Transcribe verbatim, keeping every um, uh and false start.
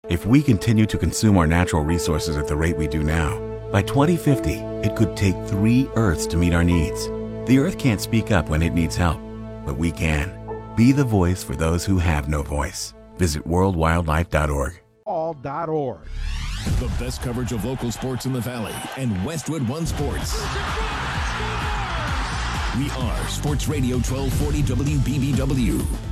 If we continue to consume our natural resources at the rate we do now, by twenty fifty, it could take three Earths to meet our needs. The Earth can't speak up when it needs help, but we can. Be the voice for those who have no voice. Visit world wildlife dot org. all dot org. The best coverage of local sports in the Valley and Westwood One Sports. We are Sports Radio twelve forty W B B W.